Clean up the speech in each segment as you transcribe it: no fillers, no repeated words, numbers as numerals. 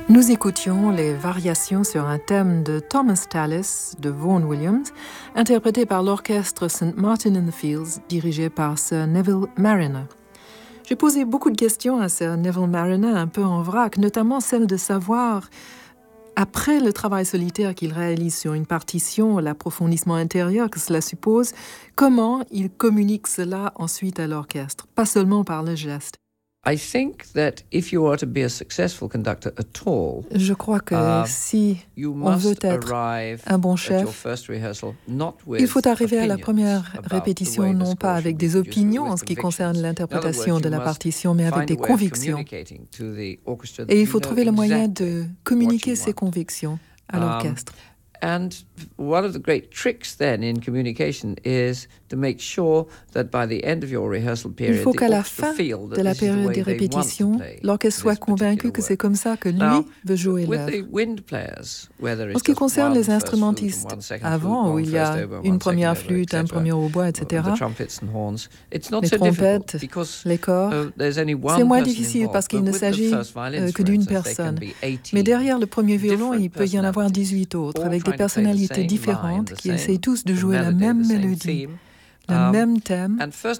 Nous écoutions les variations sur un thème de Thomas Tallis de Vaughan Williams, interprété par l'orchestre St. Martin in the Fields, dirigé par Sir Neville Marriner. J'ai posé beaucoup de questions à Sir Neville Marriner, un peu en vrac, notamment celle de savoir, après le travail solitaire qu'il réalise sur une partition, l'approfondissement intérieur que cela suppose, comment il communique cela ensuite à l'orchestre, pas seulement par le geste. I think that if you are to be a successful conductor at all, je crois que si on veut être un bon chef, il faut arriver à la première répétition non pas avec des opinions en ce qui concerne l'interprétation de la partition, mais avec des convictions. Et il faut trouver le moyen de communiquer ces convictions à l'orchestre. And one of the great tricks then in communication is to make sure that by the end of your rehearsal period, il faut qu'à la fin de la période des répétitions, l'orchestre soit convaincu que c'est comme ça que lui veut jouer l'œuvre. En ce qui concerne les instrumentistes, avant, où il y a une première flûte, un premier hautbois, etc., les trompettes, les corps, c'est moins difficile parce qu'il ne s'agit que d'une personne. Mais derrière le premier violon, il peut y en avoir 18 autres, avec des personnalités différentes qui essayent tous de jouer la même mélodie, le même thème.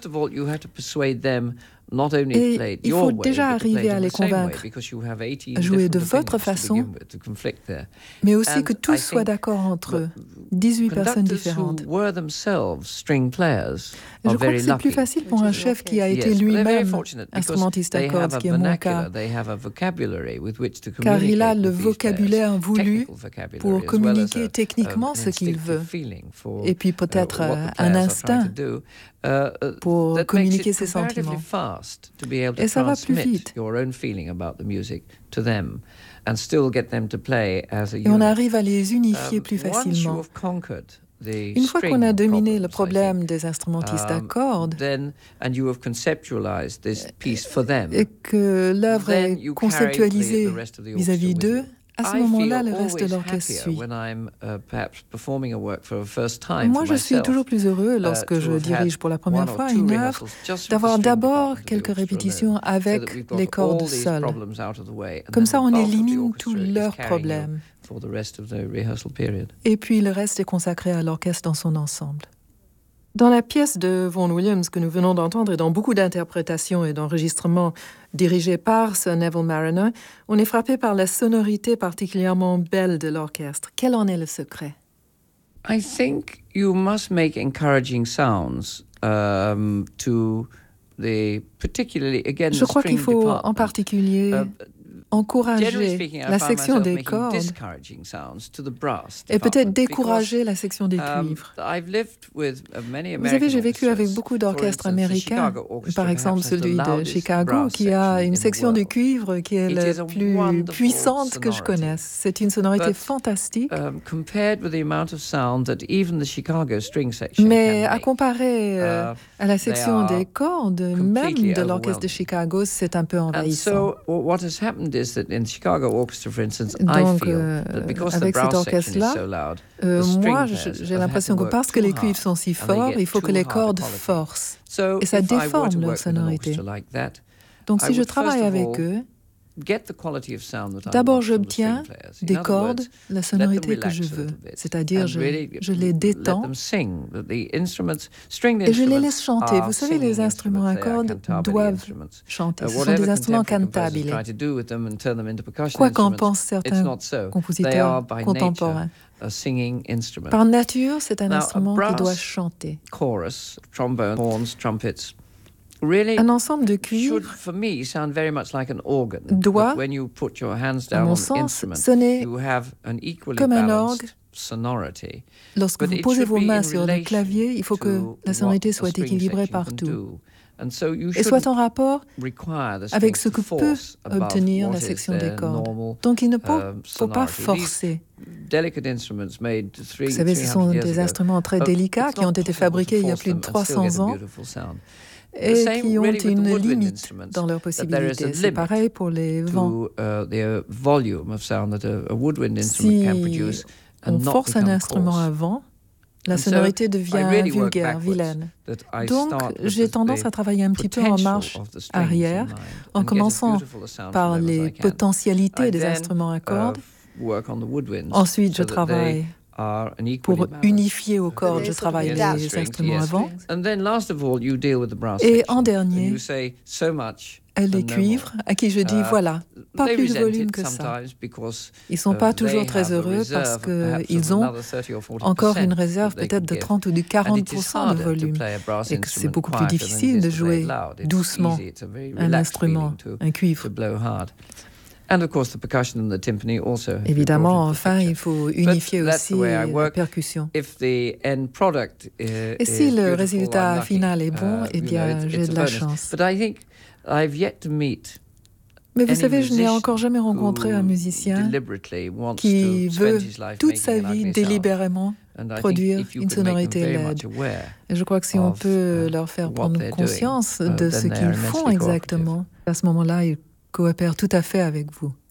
Et il faut déjà arriver à les convaincre à jouer de votre façon, mais aussi que tous soient d'accord entre eux, 18 personnes différentes. Je crois que c'est plus facile pour un chef qui a été lui-même instrumentiste à cordes, ce qui est mon cas, car il a le vocabulaire voulu pour communiquer techniquement ce qu'il veut, et puis peut-être un instinct pour communiquer ses sentiments. Et ça va plus vite. Et on arrive à les unifier plus facilement. Une fois qu'on a dominé le problème des instrumentistes à cordes et que l'œuvre est conceptualisée vis-à-vis d'eux, à ce moment-là, le reste de l'orchestre suit. Moi, je suis toujours plus heureux lorsque je dirige pour la première fois une œuvre, d'avoir d'abord quelques répétitions avec les cordes seules. Comme ça, on élimine tous leurs problèmes. Et puis, le reste est consacré à l'orchestre dans son ensemble. Dans la pièce de Vaughan Williams que nous venons d'entendre et dans beaucoup d'interprétations et d'enregistrements dirigés par Sir Neville Marriner, on est frappé par la sonorité particulièrement belle de l'orchestre. Quel en est le secret? I think you must make encouraging sounds to the particularly again Je crois qu'il faut en particulier encourager la section des cordes et peut-être décourager la section des cuivres. Vous savez, j'ai vécu avec beaucoup d'orchestres américains, par exemple celui de Chicago, qui a une section de cuivre qui est la plus puissante que je connaisse. C'est une sonorité fantastique. Mais à comparer à la section des cordes, même de l'orchestre de Chicago, c'est un peu envahissant. Donc, avec cet orchestre-là, moi, j'ai l'impression que parce que les cuivres sont si forts, il faut que les cordes forcent. Et ça déforme leur sonorité. Donc, si je travaille avec eux, d'abord, j'obtiens des cordes, la sonorité que je veux. C'est-à-dire, je les détends et je les laisse chanter. Vous savez, les instruments à cordes doivent chanter. Ce sont des instruments cantables. Quoi qu'en pensent certains compositeurs contemporains. Par nature, c'est un instrument qui doit chanter. Un ensemble de cuivres doit, à mon sens, sonner comme un orgue. Lorsque vous posez vos mains sur le clavier, il faut que la sonorité soit équilibrée partout et soit en rapport avec ce que peut obtenir la section des cordes. Donc il ne faut pas forcer. Vous savez, ce sont des instruments très délicats qui ont été fabriqués il y a plus de 300 ans. Et qui ont une limite dans leurs possibilités. C'est pareil pour les vents. Si on force un instrument à vent, la sonorité devient vulgaire, vilaine. Donc, j'ai tendance à travailler un petit peu en marche arrière, en commençant par les potentialités des instruments à cordes. Ensuite, je travaille pour unifier aux cordes, je travaille les instruments avant. Et en dernier, les cuivres, à qui je dis, voilà, pas plus de volume que ça. Ils ne sont pas toujours très heureux parce qu'ils ont encore une réserve peut-être de 30 ou de 40% de volume et que c'est beaucoup plus difficile de jouer doucement un instrument, un cuivre. Évidemment, enfin, il faut unifier aussi la percussion. Et si le résultat final est bon, eh bien, j'ai de la chance. Mais vous savez, je n'ai encore jamais rencontré un musicien qui veut toute sa vie délibérément produire une sonorité LED. Et je crois que si on peut leur faire prendre conscience de ce qu'ils font exactement, à ce moment-là, ils coopèrent tout à fait avec vous.